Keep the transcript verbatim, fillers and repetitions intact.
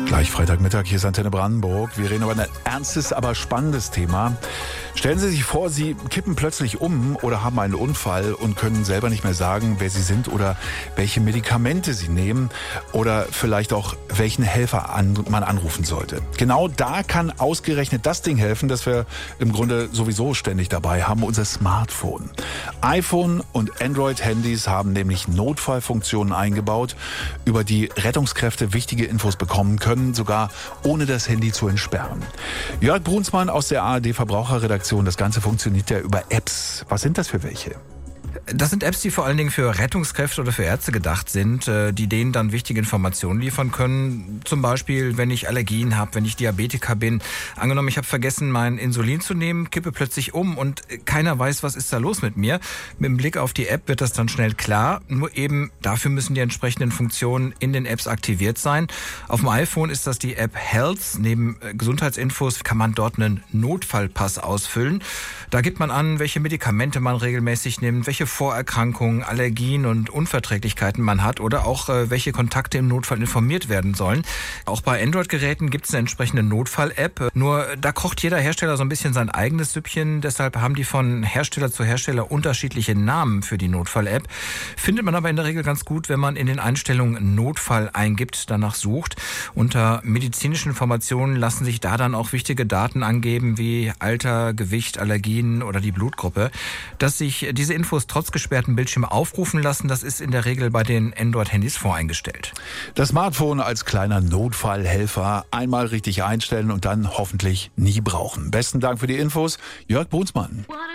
Gleich Freitagmittag, hier ist Antenne Brandenburg. Wir reden über ein ernstes, aber spannendes Thema. Stellen Sie sich vor, Sie kippen plötzlich um oder haben einen Unfall und können selber nicht mehr sagen, wer Sie sind oder welche Medikamente Sie nehmen oder vielleicht auch, welchen Helfer an, man anrufen sollte. Genau da kann ausgerechnet das Ding helfen, das wir im Grunde sowieso ständig dabei haben, unser Smartphone. iPhone und Android-Handys haben nämlich Notfallfunktionen eingebaut, über die Rettungskräfte wichtige Infos bekommen können, sogar ohne das Handy zu entsperren. Jörg Brunsmann aus der A R D-Verbraucherredaktion. Das Ganze funktioniert ja über Apps. Was sind das für welche? Das sind Apps, die vor allen Dingen für Rettungskräfte oder für Ärzte gedacht sind, die denen dann wichtige Informationen liefern können. Zum Beispiel, wenn ich Allergien habe, wenn ich Diabetiker bin. Angenommen, ich habe vergessen, mein Insulin zu nehmen, kippe plötzlich um und keiner weiß, was ist da los mit mir. Mit dem Blick auf die App wird das dann schnell klar. Nur eben dafür müssen die entsprechenden Funktionen in den Apps aktiviert sein. Auf dem iPhone ist das die App Health. Neben Gesundheitsinfos kann man dort einen Notfallpass ausfüllen. Da gibt man an, welche Medikamente man regelmäßig nimmt, welche Vorerkrankungen, Allergien und Unverträglichkeiten man hat oder auch äh, welche Kontakte im Notfall informiert werden sollen. Auch bei Android-Geräten gibt es eine entsprechende Notfall-App. Nur da kocht jeder Hersteller so ein bisschen sein eigenes Süppchen. Deshalb haben die von Hersteller zu Hersteller unterschiedliche Namen für die Notfall-App. Findet man aber in der Regel ganz gut, wenn man in den Einstellungen Notfall eingibt, danach sucht. Unter medizinischen Informationen lassen sich da dann auch wichtige Daten angeben wie Alter, Gewicht, Allergien oder die Blutgruppe. Dass sich diese Infos trotz gesperrten Bildschirm aufrufen lassen, das ist in der Regel bei den Android-Handys voreingestellt. Das Smartphone als kleiner Notfallhelfer einmal richtig einstellen und dann hoffentlich nie brauchen. Besten Dank für die Infos, Jörg Brunsmann.